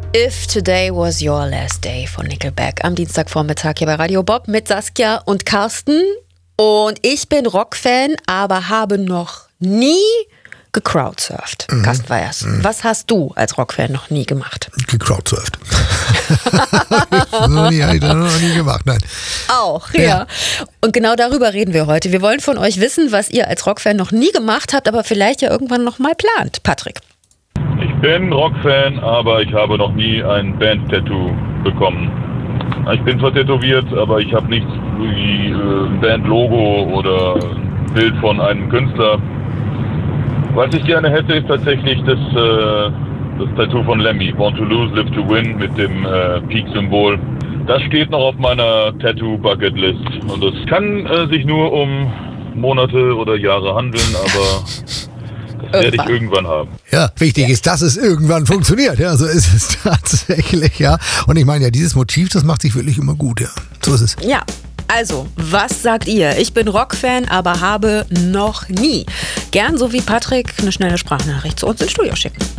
If Today Was Your Last Day von Nickelback am Dienstagvormittag hier bei Radio Bob mit Saskia und Carsten. Und ich bin Rockfan, aber habe noch nie gecrowdsurft. Carsten Weyers, was hast du als Rockfan noch nie gemacht? Gecrowdsurft. Habe ich noch nie gemacht, nein. Auch, ja. Und genau darüber reden wir heute. Wir wollen von euch wissen, was ihr als Rockfan noch nie gemacht habt, aber vielleicht ja irgendwann noch mal plant. Patrick. Ich bin Rockfan, aber ich habe noch nie ein Band-Tattoo bekommen. Ich bin zwar tätowiert, aber ich habe nichts wie ein Band-Logo oder ein Bild von einem Künstler. Was ich gerne hätte, ist tatsächlich das Tattoo von Lemmy, Born to Lose, Live to Win, mit dem Peak-Symbol. Das steht noch auf meiner Tattoo-Bucket-List. Und es kann sich nur um Monate oder Jahre handeln, aber das werde ich irgendwann haben. Ja, wichtig ist, dass es irgendwann funktioniert. Ja, so ist es tatsächlich, ja. Und ich meine ja, dieses Motiv, das macht sich wirklich immer gut, ja. So ist es. Ja. Also, was sagt ihr? Ich bin Rockfan, aber habe noch nie. Gern so wie Patrick eine schnelle Sprachnachricht zu uns ins Studio schicken.